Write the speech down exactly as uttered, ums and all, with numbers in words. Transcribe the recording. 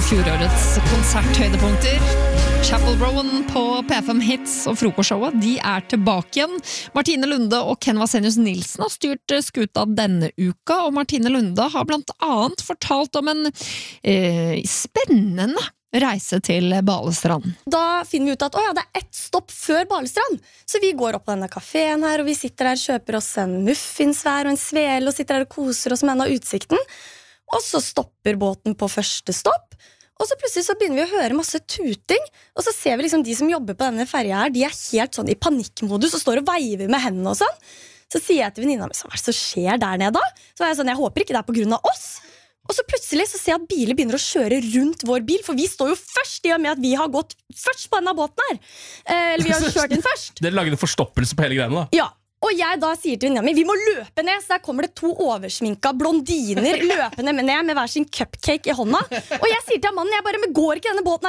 fjorårets konserthøydepunkter. Chapel Rowan på P F M Hits og frokostshowet, de er tilbake igjen. Martine Lunde og Ken Vasenius Nilsen har styrt skuta denne uka, og Martine Lunde har blant annet fortalt om en eh, spennende reise til Balestrand. Da finner vi ut at å ja, det er ett stopp før Balestrand. Så vi går opp på denne kaféen her, og vi sitter der, kjøper oss en muffins hver og en svele, og sitter der og koser oss med denne utsikten. Og så stopper båten på første stopp, og så plutselig så begynner vi å høre masse tuting, og så ser vi liksom de som jobber på denne ferja her, de er helt sånn i panikkmodus og står og veiver med hendene og sånn. Så sier jeg til venninna mi, hva er det som skjer der nede da? Så var jeg sånn, jeg håper ikke det er på grunn av oss. Og så plutselig så ser jeg at biler begynner å kjøre rundt vår bil, for vi står jo først i og med at vi har gått først på denne båten her. Eh, eller vi har kjørt inn først. Dere lager en forstoppelse på hele greiene da? Ja. Og jeg da sier til venninna mi, vi må løpe ned, så der kommer det to oversminka blondiner løpende ned med hver sin cupcake i hånda. Og jeg sier til mannen, jeg bare, men går ikke denne båten her